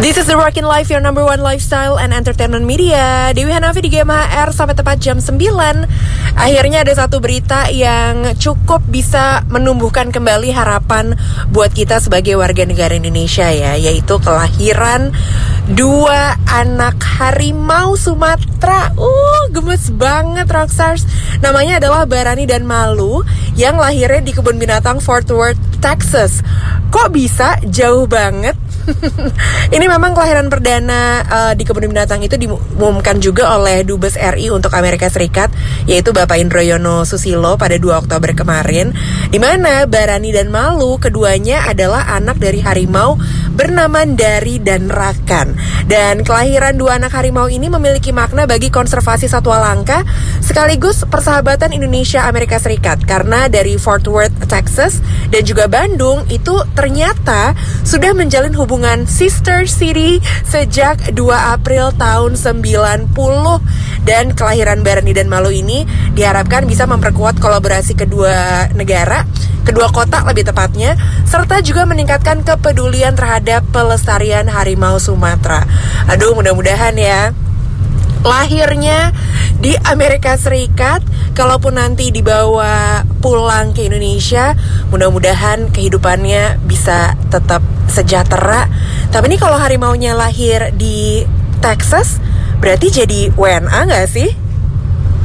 This is the Rockin' Life, your number one lifestyle and entertainment media. Dewi Hanafi di GMHR sampai tepat jam 9. Akhirnya ada satu berita yang cukup bisa menumbuhkan kembali harapan buat kita sebagai warga negara Indonesia ya, yaitu kelahiran 2 anak harimau Sumatera. Gemes banget Rockstars. Namanya adalah Barani dan Malu yang lahirnya di kebun binatang Fort Worth, Texas. Kok bisa jauh banget? Ini memang kelahiran perdana di kebun binatang itu diumumkan juga oleh Dubes RI untuk Amerika Serikat, yaitu Bapak Indroyono Susilo pada 2 Oktober kemarin, di mana Barani dan Malu keduanya adalah anak dari harimau bernama Dari dan Rakan. Dan kelahiran 2 anak harimau ini memiliki makna bagi konservasi satwa langka sekaligus persahabatan Indonesia Amerika Serikat, karena dari Fort Worth, Texas dan juga Bandung itu ternyata sudah menjalin hubungan sister city sejak 2 April tahun 90. Dan kelahiran Barani dan Malu ini diharapkan bisa memperkuat kolaborasi kedua negara, kedua kota lebih tepatnya, serta juga meningkatkan kepedulian terhadap pelestarian harimau Sumatera. Aduh, mudah-mudahan ya lahirnya di Amerika Serikat, kalaupun nanti dibawa pulang ke Indonesia, mudah-mudahan kehidupannya bisa tetap sejahtera. Tapi ini kalau harimaunya lahir di Texas, berarti jadi WNA gak sih?